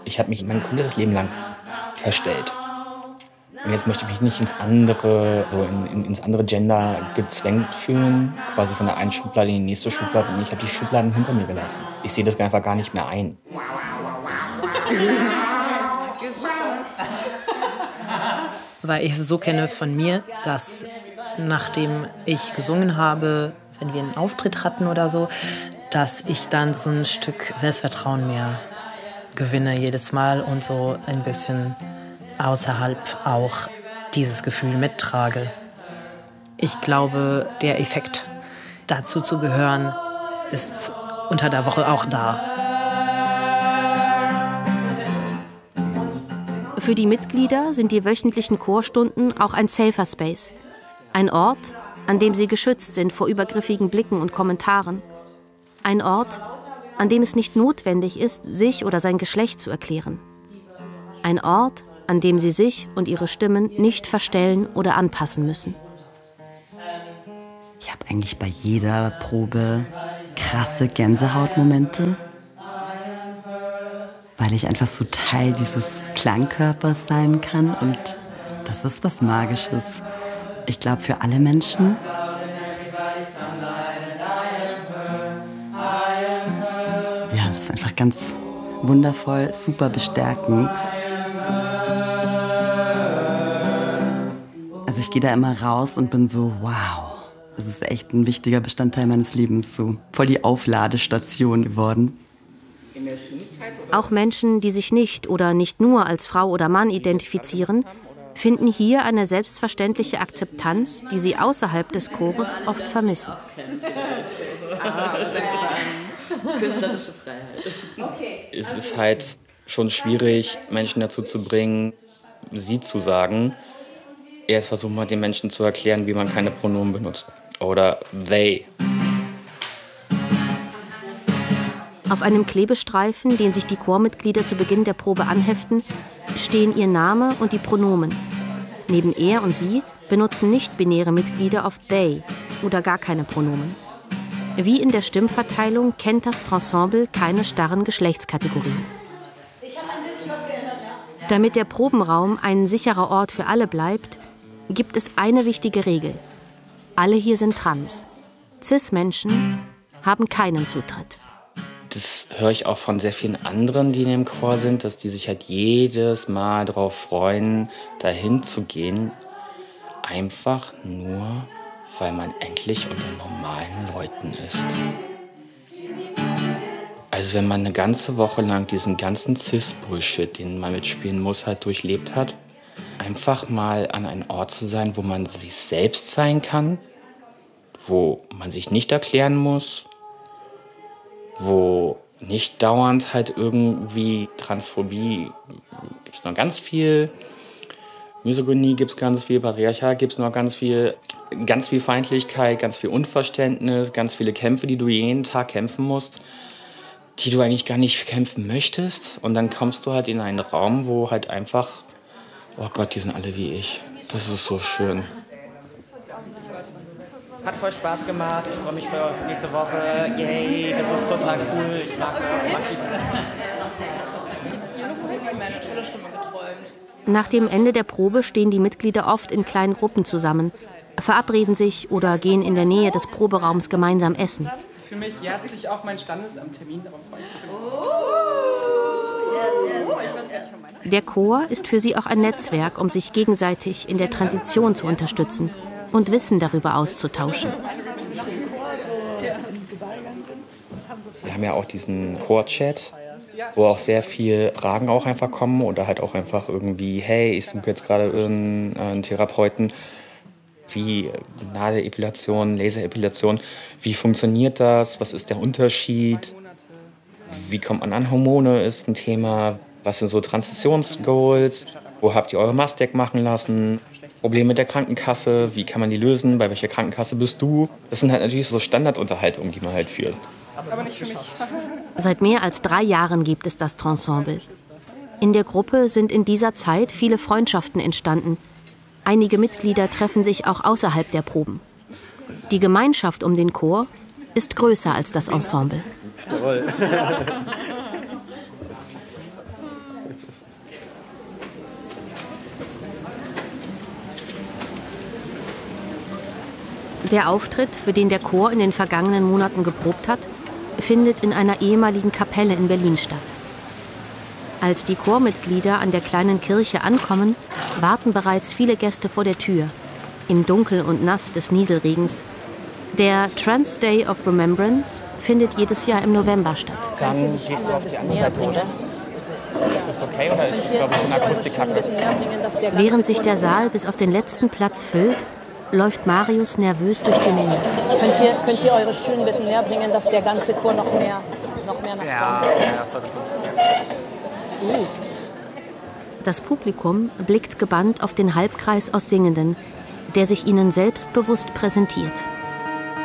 Ich habe mich mein komplettes Leben lang verstellt. Und jetzt möchte ich mich nicht ins andere Gender gezwängt fühlen, quasi von der einen Schublade in die nächste Schublade. Und ich habe die Schubladen hinter mir gelassen. Ich sehe das einfach gar nicht mehr ein. Weil ich es so kenne von mir, dass nachdem ich gesungen habe, wenn wir einen Auftritt hatten oder so, dass ich dann so ein Stück Selbstvertrauen mehr gewinne jedes Mal und so ein bisschen außerhalb auch dieses Gefühl mittrage. Ich glaube, der Effekt, dazu zu gehören, ist unter der Woche auch da. Für die Mitglieder sind die wöchentlichen Chorstunden auch ein Safer Space. Ein Ort, an dem sie geschützt sind vor übergriffigen Blicken und Kommentaren. Ein Ort, an dem es nicht notwendig ist, sich oder sein Geschlecht zu erklären. Ein Ort, an dem sie sich und ihre Stimmen nicht verstellen oder anpassen müssen. Ich habe eigentlich bei jeder Probe krasse Gänsehautmomente, weil ich einfach so Teil dieses Klangkörpers sein kann und das ist was Magisches. Ich glaube, für alle Menschen. Ja, das ist einfach ganz wundervoll, super bestärkend. Also ich gehe da immer raus und bin so, wow, das ist echt ein wichtiger Bestandteil meines Lebens, so voll die Aufladestation geworden. Auch Menschen, die sich nicht oder nicht nur als Frau oder Mann identifizieren, finden hier eine selbstverständliche Akzeptanz, die sie außerhalb des Chores oft vermissen. Künstlerische Freiheit. Es ist halt schon schwierig, Menschen dazu zu bringen, sie zu sagen. Erst versucht man den Menschen zu erklären, wie man keine Pronomen benutzt. Oder they. Auf einem Klebestreifen, den sich die Chormitglieder zu Beginn der Probe anheften, stehen ihr Name und die Pronomen. Neben er und sie benutzen nicht-binäre Mitglieder oft they oder gar keine Pronomen. Wie in der Stimmverteilung kennt das Ensemble keine starren Geschlechtskategorien. Damit der Probenraum ein sicherer Ort für alle bleibt, gibt es eine wichtige Regel. Alle hier sind trans. Cis-Menschen haben keinen Zutritt. Das höre ich auch von sehr vielen anderen, die in dem Chor sind, dass die sich halt jedes Mal darauf freuen, dahin zu gehen. Einfach nur, weil man endlich unter normalen Leuten ist. Also wenn man eine ganze Woche lang diesen ganzen Cis-Bullshit, den man mitspielen muss, halt durchlebt hat, einfach mal an einem Ort zu sein, wo man sich selbst sein kann, wo man sich nicht erklären muss, wo nicht dauernd halt irgendwie Transphobie, gibt es noch ganz viel, Misogynie gibt es ganz viel, Patriarchat gibt es noch ganz viel Feindlichkeit, ganz viel Unverständnis, ganz viele Kämpfe, die du jeden Tag kämpfen musst, die du eigentlich gar nicht kämpfen möchtest. Und dann kommst du halt in einen Raum, wo halt einfach, oh Gott, die sind alle wie ich. Das ist so schön. Hat voll Spaß gemacht. Ich freue mich für nächste Woche. Yay, das ist total cool. Ich mag das. Nach dem Ende der Probe stehen die Mitglieder oft in kleinen Gruppen zusammen, verabreden sich oder gehen in der Nähe des Proberaums gemeinsam essen. Für mich jährt sich auch mein Standesamttermin. Darauf freue ich mich. Der Chor ist für sie auch ein Netzwerk, um sich gegenseitig in der Transition zu unterstützen und Wissen darüber auszutauschen. Wir haben ja auch diesen Chor-Chat, wo auch sehr viele Fragen auch einfach kommen oder halt auch einfach irgendwie, hey, ich suche jetzt gerade einen Therapeuten, wie Nadelepilation, Laserepilation, wie funktioniert das, was ist der Unterschied, wie kommt man an Hormone, ist ein Thema, was sind so Transitionsgoals, wo habt ihr eure Mastec machen lassen, Probleme mit der Krankenkasse, wie kann man die lösen, bei welcher Krankenkasse bist du? Das sind halt natürlich so Standardunterhaltungen, die man halt führt. Aber nicht für mich. Seit mehr als 3 Jahren gibt es das Ensemble. In der Gruppe sind in dieser Zeit viele Freundschaften entstanden. Einige Mitglieder treffen sich auch außerhalb der Proben. Die Gemeinschaft um den Chor ist größer als das Ensemble. Der Auftritt, für den der Chor in den vergangenen Monaten geprobt hat, findet in einer ehemaligen Kapelle in Berlin statt. Als die Chormitglieder an der kleinen Kirche ankommen, warten bereits viele Gäste vor der Tür, im Dunkel und Nass des Nieselregens. Der Trans Day of Remembrance findet jedes Jahr im November statt. Dann gehst du auf die andere Seite, oder? Ist das okay oder ist das, glaube ich, so eine Akustikkacke? Während sich der Saal bis auf den letzten Platz füllt, läuft Marius nervös durch die Menge. Könnt ihr eure Stühle ein bisschen näher bringen, dass der ganze Chor noch mehr nach vorne geht? Ja, das sollte gut. Das Publikum blickt gebannt auf den Halbkreis aus Singenden, der sich ihnen selbstbewusst präsentiert.